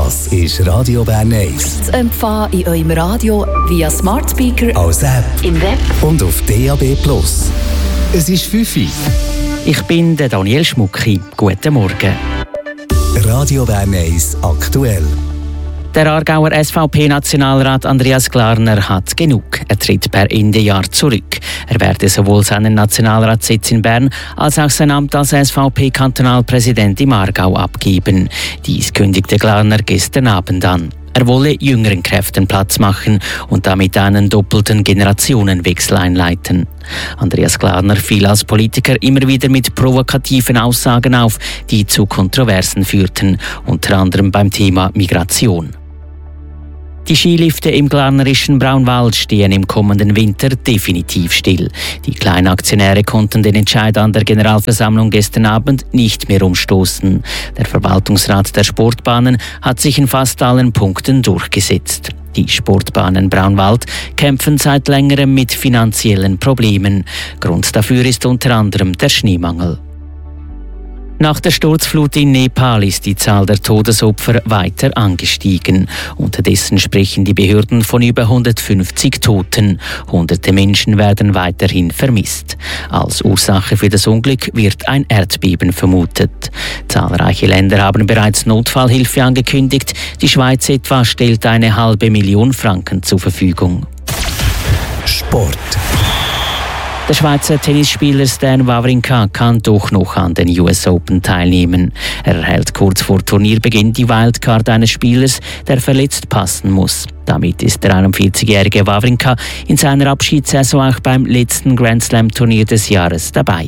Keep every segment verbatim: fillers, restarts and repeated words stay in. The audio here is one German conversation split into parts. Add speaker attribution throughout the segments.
Speaker 1: Das ist Radio Bern eins.
Speaker 2: Zu empfangen in eurem Radio via Smart Speaker,
Speaker 1: als App
Speaker 2: im Web
Speaker 1: und auf D A B Plus. Es ist fünf Uhr.
Speaker 3: Ich bin der Daniel Schmucki. Guten Morgen.
Speaker 1: Radio Bern eins aktuell.
Speaker 3: Der Aargauer S V P-Nationalrat Andreas Glarner hat genug. Er tritt per Ende Jahr zurück. Er werde sowohl seinen Nationalratssitz in Bern als auch sein Amt als S V P-Kantonalpräsident im Aargau abgeben. Dies kündigte Glarner gestern Abend an. Er wolle jüngeren Kräften Platz machen und damit einen doppelten Generationenwechsel einleiten. Andreas Glarner fiel als Politiker immer wieder mit provokativen Aussagen auf, die zu Kontroversen führten, unter anderem beim Thema Migration. Die Skilifte im glarnerischen Braunwald stehen im kommenden Winter definitiv still. Die Kleinaktionäre konnten den Entscheid an der Generalversammlung gestern Abend nicht mehr umstoßen. Der Verwaltungsrat der Sportbahnen hat sich in fast allen Punkten durchgesetzt. Die Sportbahnen Braunwald kämpfen seit längerem mit finanziellen Problemen. Grund dafür ist unter anderem der Schneemangel. Nach der Sturzflut in Nepal ist die Zahl der Todesopfer weiter angestiegen. Unterdessen sprechen die Behörden von über hundertfünfzig Toten. Hunderte Menschen werden weiterhin vermisst. Als Ursache für das Unglück wird ein Erdbeben vermutet. Zahlreiche Länder haben bereits Notfallhilfe angekündigt. Die Schweiz etwa stellt eine halbe Million Franken zur Verfügung.
Speaker 1: Sport.
Speaker 3: Der Schweizer Tennisspieler Stan Wawrinka kann doch noch an den U S Open teilnehmen. Er erhält kurz vor Turnierbeginn die Wildcard eines Spielers, der verletzt passen muss. Damit ist der einundvierzigjährige Wawrinka in seiner Abschiedssaison auch beim letzten Grand Slam-Turnier des Jahres dabei.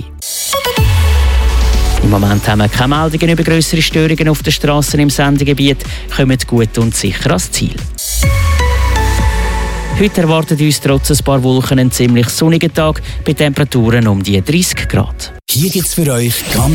Speaker 3: Im Moment haben wir keine Meldungen über grössere Störungen auf den Strassen im Sendegebiet. Kommt gut und sicher ans Ziel. Heute erwartet uns trotz ein paar Wolken einen ziemlich sonnigen Tag bei Temperaturen um die dreißig Grad.
Speaker 1: Hier gibt's für euch ganz